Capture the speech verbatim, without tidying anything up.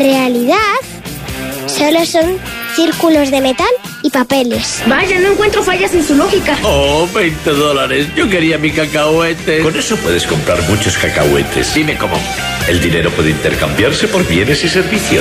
realidad solo son círculos de metal y papeles. Vaya, no encuentro fallas en su lógica. Oh, veinte dólares. Yo quería mi cacahuete. Con eso puedes comprar muchos cacahuetes. Dime cómo. El dinero puede intercambiarse por bienes y servicios.